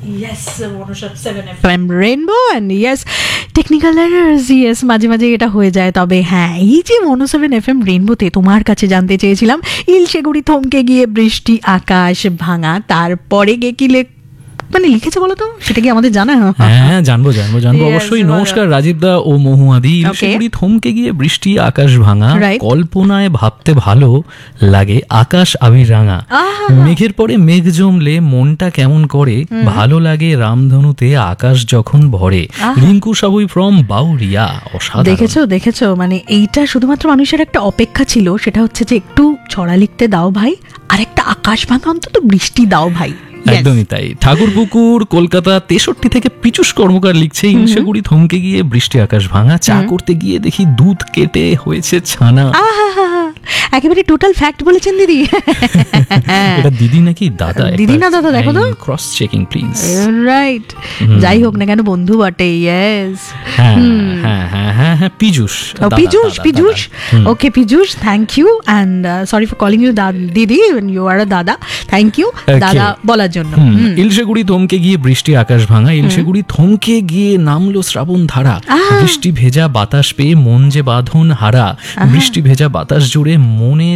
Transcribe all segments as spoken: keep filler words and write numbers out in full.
Yes, one oh seven F M Rainbow and yes, technical errors, yes, মাঝে মাঝে এটা হয়ে যায়। তবে হ্যাঁ, এই যে one oh seven F M Rainbow-তে তোমার কাছে জানতে চেয়েছিলাম, ইলশেগুড়ি থমকে গিয়ে বৃষ্টি আকাশ ভাঙা, তারপরে গে কি মানে লিখেছে বলো তো, সেটা কি আমাদের জানা? হ্যাঁ, জানবো জানবো জানবো অবশ্যই। নমস্কার রাজীব দা ও মহুয়াদি। ইলশেগুড়ি থমকে গিয়ে বৃষ্টি আকাশ ভাঙা, কল্পনায় ভাবতে ভালো লাগে আকাশ আবির রাঙা, মেঘের পরে মেঘ জমলে মনটা কেমন করে, ভালো লাগে রামধনুতে আকাশ যখন ভরে। রিঙ্কু সাবুই ফ্রম বাউরিয়া। অসাধারণ। দেখেছো দেখেছো মানে এইটা শুধুমাত্র মানুষের একটা অপেক্ষা ছিল, সেটা হচ্ছে যে একটু ছড়া লিখতে দাও ভাই, আর একটা আকাশ ভাঙা অন্তত বৃষ্টি দাও ভাই। একদমই তাই। ঠাকুরপুকুর কলকাতা তেষট্টি থেকে পিচুষ কর্মকার লিখছে, ইলশেগুড়ি থমকে গিয়ে বৃষ্টি আকাশ ভাঙা, চা করতে গিয়ে দেখি দুধ কেটে হয়েছে ছানা। একেবারে টোটাল ফ্যাক্ট বলেছেন দিদি। এটা দিদি নাকি দাদা? দিদি না দাদা, দেখো তো, ক্রস চেকিং প্লিজ। রাইট, যাই হোক না কেন বন্ধু বটে। ইয়েস, হ্যাঁ হ্যাঁ হ্যাঁ হ্যাঁ হ্যাঁ পীযূষ পীযূষ পীযূষ ওকে Piyush, thank you and sorry for calling you দিদি, ইউ আর আ দাদা, থ্যাংক ইউ দাদা বলার জন্য। ইলশেগুড়ি থমকে গিয়ে বৃষ্টি আকাশ ভাঙা, ইলশেগুড়ি থমকে গিয়ে নামলো শ্রাবণ ধারা, বৃষ্টি ভেজা বাতাস পেয়ে মন যে বাঁধন হারা, বৃষ্টি ভেজা বাতাস জুড়ে মনের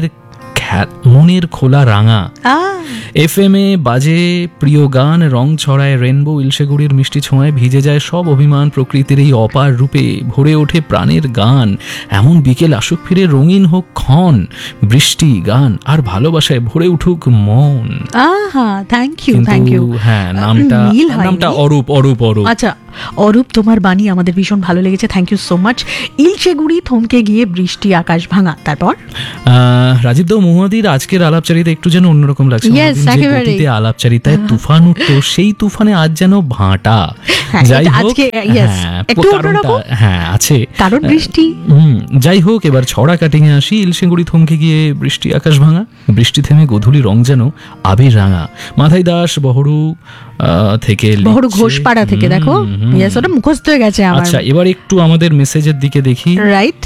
মনের খোলা রাঙা। এফ এম এ বাজে প্রিয় গান, রং ছড়ায় রেনবো, ইলশেগুড়ির মিষ্টি ছোঁয়ায় ভিজে যায় সব অভিমান, প্রকৃতির এই অপার রূপে ভরে ওঠে প্রাণের গান, এমন বিকেল আসুক ফিরে রঙিন হোক ক্ষণ, বৃষ্টি গান আর ভালোবাসায় ভরে উঠুক মন। আহা, থ্যাংক ইউ থ্যাংক ইউ। হ্যাঁ, নামটা নামটা অরূপ অরূপ অরূপ আচ্ছা অরূপ, তোমার বাণী আমাদের ভীষণ ভালো লেগেছে, থ্যাংক ইউ সো মাচ। ইলশেগুড়ি থমকে গিয়ে বৃষ্টি আকাশ ভাঙা, তারপর রাজীব দাও মহুয়াদির আজকের আলাপচারিতা একটু যেন অন্যরকম লাগছে। আলাপচারিতায় তুফান উঠতো, সেই তুফানে আজ যেন ভাঁটা। যাই হোক, হ্যাঁ আছে কারণ বৃষ্টি। হম যাই হোক, এবার ছড়া কাটিং এ আসি। ইলশেগুড়ি থমকে গিয়ে বৃষ্টি আকাশ ভাঙা, বৃষ্টি থেমে গোধূলি রং যেন আবির রাঙা। মাথায় দাস বহরু থেকে, বহরু ঘোষপাড়া থেকে, দেখো ওটা মুখস্থ হয়ে গেছে আমার। আচ্ছা, এবার একটু আমাদের মেসেজের দিকে দেখি। রাইট,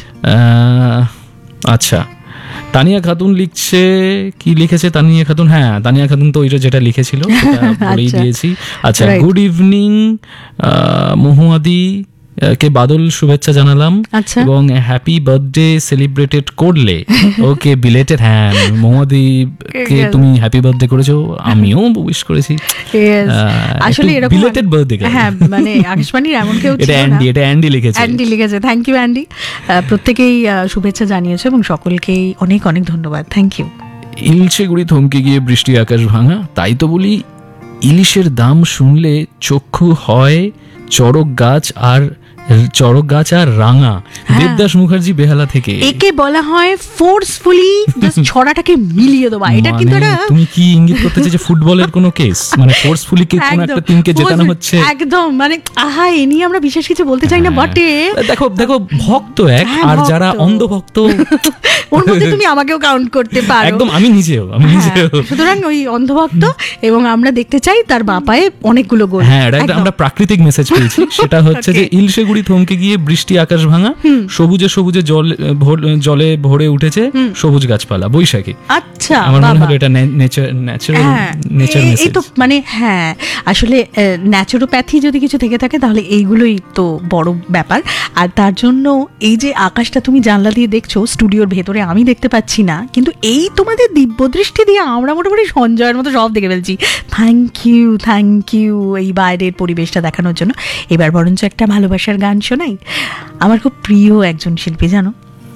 আচ্ছা তানিয়া খাতুন লিখছে, কি লিখেছে তানিয়া খাতুন? হ্যাঁ, তানিয়া খাতুন তো ওইটা যেটা লিখেছিল বলেই দিয়েছি। আচ্ছা, গুড ইভিনিং মহুয়াদি কে বাদল শুভেচ্ছা জানালাম এবং হ্যাপি বার্থডে সেলিব্রেটেড করলে। ওকে বিলেটেড। হ্যাঁ, মহুয়াদি কে তুমি হ্যাপি বার্থডে করেছো, আমিও উইশ করেছি। আসলে এরকম বিলেটেড বার্থডে। হ্যাঁ, মানে আকাশবাণীর এমন কেউ ছিল না। এটা অ্যান্ডি, এটা অ্যান্ডি লিখেছে, অ্যান্ডি লিখেছে। থ্যাংক ইউ অ্যান্ডি, প্রত্যেকেই শুভেচ্ছা জানিয়েছো এবং সকলকেই অনেক অনেক ধন্যবাদ, থ্যাংক ইউ। ইলশেগুড়ি থমকে গিয়ে বৃষ্টি আকাশ ভাঙা, তাই তো বলি ইলিশের দাম শুনলে চক্ষু হয় চড়ক গাছ আর চড়ক গাছ আর রাঙা। দেবদাস মুখার্জি বেহালা থেকে। একে বলা হয় ফোর্সফুলি জাস্ট ছড়াটাকে মিলিয়ে দেওয়া। এটা কিন্তু তুমি কি ইঙ্গিত করতে চাইছো যে ফুটবলের কোনো কেস, মানে ফোর্সফুলি কে কোন একটা টিমকে জেতানো হচ্ছে? একদম, মানে আহা, এ নিয়ে আমরা বিশেষ কিছু বলতে চাই না, বটে দেখো দেখো ভক্ত এক, আর যারা অন্ধ ভক্ত ওর মধ্যে তুমি আমাকেও কাউন্ট করতে পারো। একদম, আমি নিজেও আমি নিজেও সুতরাং ওই অন্ধভক্ত, এবং আমরা দেখতে চাই তার বাপায়ে অনেকগুলো গোল। হ্যাঁ, এটা আমরা প্রাকৃতিক মেসেজ পেয়েছি, সেটা হচ্ছে যে ইলশেগুড়ি থমকে গিয়ে বৃষ্টি আকাশ ভাঙা, সবুজে সবুজে জল জলে ভরে উঠেছে সবুজ গাছপালা বৈশাখী। আচ্ছা, আমার মনে হলো এটা ন্যাচারাল নেচার মেসেজ। এই তো মানে হ্যাঁ, আসলে ন্যাচুরোপ্যাথি যদি কিছু থেকে থাকে তাহলে এইগুলোই তো বড় ব্যাপার। আর তার জন্য এই যে আকাশটা তুমি জানলা দিয়ে দেখছো, স্টুডিওর ভেতরে আমি দেখতে পাচ্ছি না, কিন্তু এই তোমাদের দিব্য দৃষ্টি দিয়ে আমরা মোটামুটি সঞ্জয়ের মতো সব দেখে ফেলছি। থ্যাংক ইউ থ্যাংক ইউ এই বাইরের পরিবেশটা দেখানোর জন্য। এবার বরঞ্চ একটা ভালোবাসার গান শোনাই। আমার খুব প্রিয় একজন শিল্পী, জানো,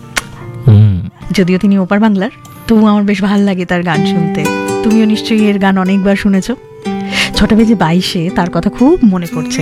যদিও তিনি ওপার বাংলার, তবু আমার বেশ ভালো লাগে তার গান শুনতে। তুমিও নিশ্চয়ই এর গান অনেকবার শুনেছ। ছটা বেজে বাইশে তার কথা খুব মনে পড়ছে।